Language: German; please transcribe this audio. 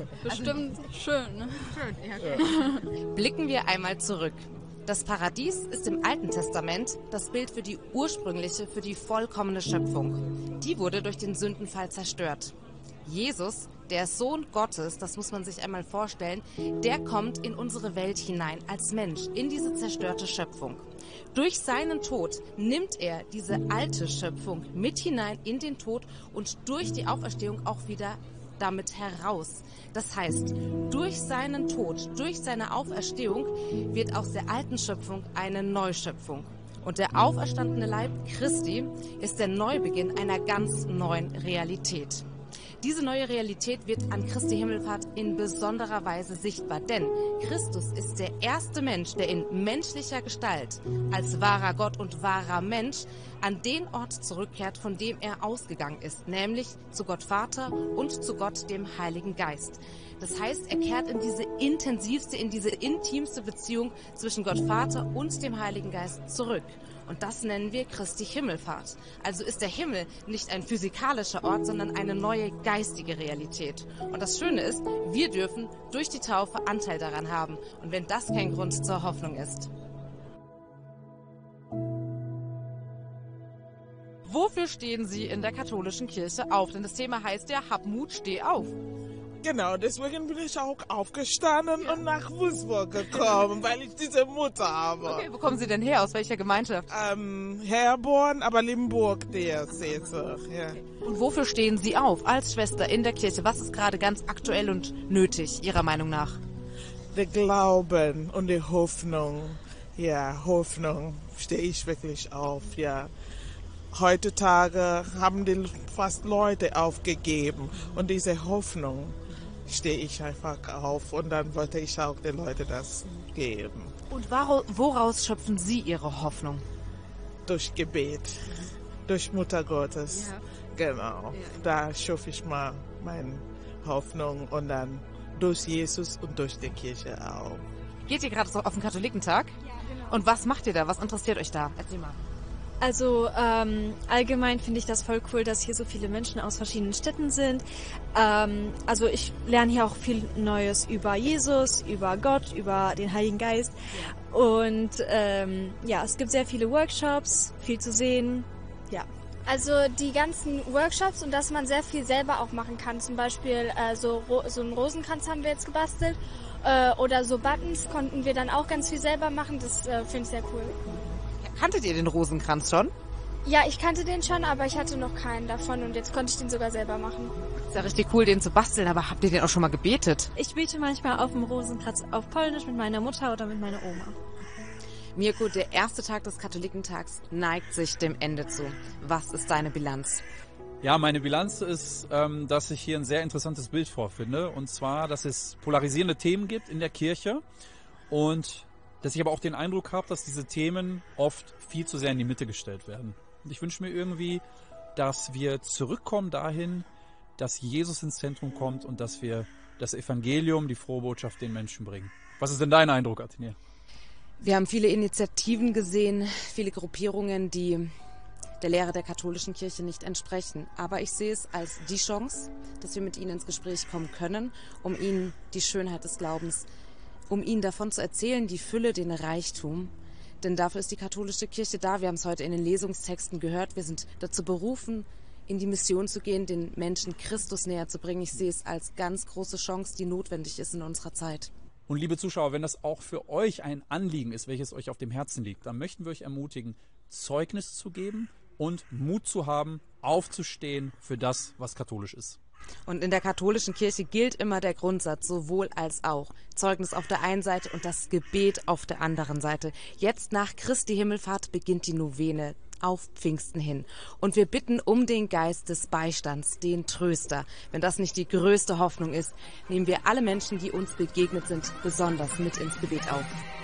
Bestimmt schön, ne? Schön, ja. Okay. Blicken wir einmal zurück. Das Paradies ist im Alten Testament das Bild für die ursprüngliche, für die vollkommene Schöpfung. Die wurde durch den Sündenfall zerstört. Jesus, der Sohn Gottes, das muss man sich einmal vorstellen, der kommt in unsere Welt hinein als Mensch, in diese zerstörte Schöpfung. Durch seinen Tod nimmt er diese alte Schöpfung mit hinein in den Tod und durch die Auferstehung auch wieder damit heraus. Das heißt, durch seinen Tod, durch seine Auferstehung wird aus der alten Schöpfung eine Neuschöpfung. Und der auferstandene Leib Christi ist der Neubeginn einer ganz neuen Realität. Diese neue Realität wird an Christi Himmelfahrt in besonderer Weise sichtbar, denn Christus ist der erste Mensch, der in menschlicher Gestalt als wahrer Gott und wahrer Mensch an den Ort zurückkehrt, von dem er ausgegangen ist, nämlich zu Gott Vater und zu Gott dem Heiligen Geist. Das heißt, er kehrt in diese intensivste, in diese intimste Beziehung zwischen Gott Vater und dem Heiligen Geist zurück. Und das nennen wir Christi Himmelfahrt. Also ist der Himmel nicht ein physikalischer Ort, sondern eine neue geistige Realität. Und das Schöne ist, wir dürfen durch die Taufe Anteil daran haben. Und wenn das kein Grund zur Hoffnung ist. Wofür stehen Sie in der katholischen Kirche auf? Denn das Thema heißt ja, hab Mut, steh auf. Genau, deswegen bin ich auch aufgestanden und nach Würzburg gekommen, weil ich diese Mutter habe. Okay, wo kommen Sie denn her? Aus welcher Gemeinschaft? Herborn, aber Limburg, der Seelsorge, ja. Und wofür stehen Sie auf als Schwester in der Kirche? Was ist gerade ganz aktuell und nötig, Ihrer Meinung nach? Der Glauben und die Hoffnung. Ja, Hoffnung stehe ich wirklich auf, ja. Heutzutage haben die fast Leute aufgegeben und diese Hoffnung stehe ich einfach auf und dann wollte ich auch den Leuten das geben. Und woraus schöpfen Sie Ihre Hoffnung? Durch Gebet, durch Mutter Gottes, Ja. Genau. Ja. Da schöpfe ich mal meine Hoffnung und dann durch Jesus und durch die Kirche auch. Geht ihr gerade so auf den Katholikentag? Ja, genau. Und was macht ihr da? Was interessiert euch da? Erzähl mal. Also allgemein finde ich das voll cool, dass hier so viele Menschen aus verschiedenen Städten sind. Also ich lerne hier auch viel Neues über Jesus, über Gott, über den Heiligen Geist. Ja. Und ja, es gibt sehr viele Workshops, viel zu sehen. Ja. Also die ganzen Workshops und dass man sehr viel selber auch machen kann. Zum Beispiel so einen Rosenkranz haben wir jetzt gebastelt. Oder so Buttons konnten wir dann auch ganz viel selber machen. Das finde ich sehr cool. Kanntet ihr den Rosenkranz schon? Ja, ich kannte den schon, aber ich hatte noch keinen davon und jetzt konnte ich den sogar selber machen. Ist ja richtig cool, den zu basteln, aber habt ihr den auch schon mal gebetet? Ich bete manchmal auf dem Rosenkranz auf Polnisch mit meiner Mutter oder mit meiner Oma. Mirko, der erste Tag des Katholikentags neigt sich dem Ende zu. Was ist deine Bilanz? Ja, meine Bilanz ist, dass ich hier ein sehr interessantes Bild vorfinde. Und zwar, dass es polarisierende Themen gibt in der Kirche und dass ich aber auch den Eindruck habe, dass diese Themen oft viel zu sehr in die Mitte gestellt werden. Und ich wünsche mir irgendwie, dass wir zurückkommen dahin, dass Jesus ins Zentrum kommt und dass wir das Evangelium, die frohe Botschaft den Menschen bringen. Was ist denn dein Eindruck, Athenia? Wir haben viele Initiativen gesehen, viele Gruppierungen, die der Lehre der katholischen Kirche nicht entsprechen. Aber ich sehe es als die Chance, dass wir mit ihnen ins Gespräch kommen können, um ihnen die Schönheit des Glaubens, um ihnen davon zu erzählen, die Fülle, den Reichtum. Denn dafür ist die katholische Kirche da. Wir haben es heute in den Lesungstexten gehört. Wir sind dazu berufen, in die Mission zu gehen, den Menschen Christus näher zu bringen. Ich sehe es als ganz große Chance, die notwendig ist in unserer Zeit. Und liebe Zuschauer, wenn das auch für euch ein Anliegen ist, welches euch auf dem Herzen liegt, dann möchten wir euch ermutigen, Zeugnis zu geben und Mut zu haben, aufzustehen für das, was katholisch ist. Und in der katholischen Kirche gilt immer der Grundsatz, sowohl als auch. Zeugnis auf der einen Seite und das Gebet auf der anderen Seite. Jetzt nach Christi Himmelfahrt beginnt die Novene auf Pfingsten hin. Und wir bitten um den Geist des Beistands, den Tröster. Wenn das nicht die größte Hoffnung ist, nehmen wir alle Menschen, die uns begegnet sind, besonders mit ins Gebet auf.